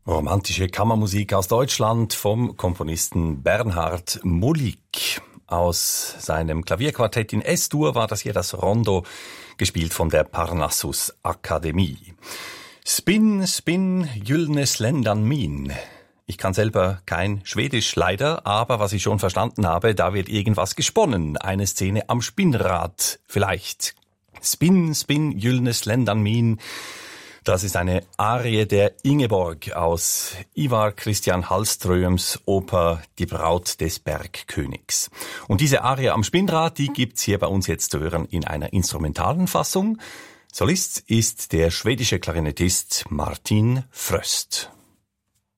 Romantische Kammermusik aus Deutschland vom Komponisten Bernhard Mulick. Aus seinem Klavierquartett in S-Dur war das hier das Rondo, gespielt von der Parnassus Akademie. Spin, spin, gyllnes Ländern min. Ich kann selber kein Schwedisch leider, aber was ich schon verstanden habe, da wird irgendwas gesponnen. Eine Szene am Spinnrad vielleicht. Spin, spin, gyllnes Ländern min. Das ist eine Arie der Ingeborg aus Ivar Christian Hallströms Oper Die Braut des Bergkönigs. Und diese Arie am Spinnrad, die gibt's hier bei uns jetzt zu hören in einer instrumentalen Fassung. Solist ist der schwedische Klarinettist Martin Fröst.